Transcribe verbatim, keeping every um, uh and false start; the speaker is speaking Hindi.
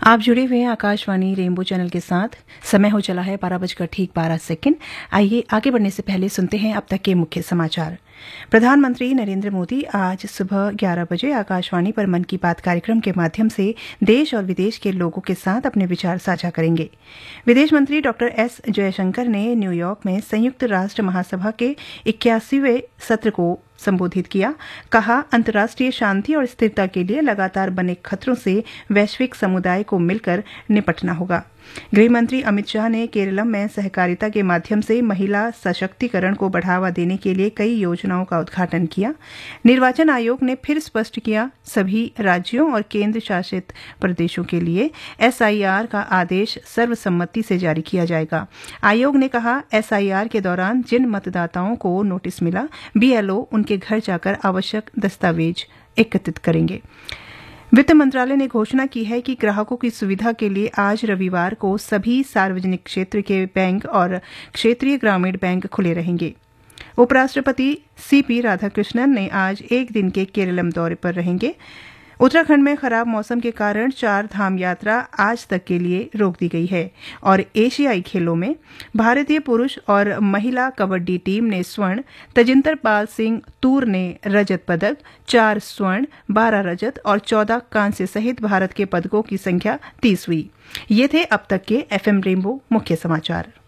आप जुड़े हुए हैं आकाशवाणी रेनबो चैनल के साथ। समय हो चला है बारह बजकर ठीक बारह सेकंड। आइए आगे बढ़ने से पहले सुनते हैं अब तक के मुख्य समाचार। प्रधानमंत्री नरेंद्र मोदी आज सुबह ग्यारह बजे आकाशवाणी पर मन की बात कार्यक्रम के माध्यम से देश और विदेश के लोगों के साथ अपने विचार साझा करेंगे। विदेश मंत्री डॉ एस जयशंकर ने न्यूयॉर्क में संयुक्त राष्ट्र महासभा के इक्यासीवें सत्र को संबोधित किया। कहा, अंतर्राष्ट्रीय शांति और स्थिरता के लिए लगातार बने खतरों से वैश्विक समुदाय को मिलकर निपटना होगा। गृह मंत्री अमित शाह ने केरलम में सहकारिता के माध्यम से महिला सशक्तिकरण को बढ़ावा देने के लिए कई योजनाओं का उद्घाटन किया। निर्वाचन आयोग ने फिर स्पष्ट किया, सभी राज्यों और केंद्र शासित प्रदेशों के लिए एस आई आर का आदेश सर्वसम्मति से जारी किया जाएगा। आयोग ने कहा, एस आई आर के दौरान जिन मतदाताओं को नोटिस मिला, बी एल ओ उनके घर जाकर आवश्यक दस्तावेज एकत्रित करेंगे। वित्त मंत्रालय ने घोषणा की है कि ग्राहकों की सुविधा के लिए आज रविवार को सभी सार्वजनिक क्षेत्र के बैंक और क्षेत्रीय ग्रामीण बैंक खुले रहेंगे। उपराष्ट्रपति सी पी राधाकृष्णन ने आज एक दिन के केरलम दौरे पर रहेंगे। उत्तराखंड में खराब मौसम के कारण चार धाम यात्रा आज तक के लिए रोक दी गई है। और एशियाई खेलों में भारतीय पुरुष और महिला कबड्डी टीम ने स्वर्ण, तजिंदर पाल सिंह तूर ने रजत पदक, चार स्वर्ण, बारह रजत और चौदह कांस्य सहित भारत के पदकों की संख्या तीस हुई। ये थे अब तक के एफ एम रेनबो मुख्य समाचार।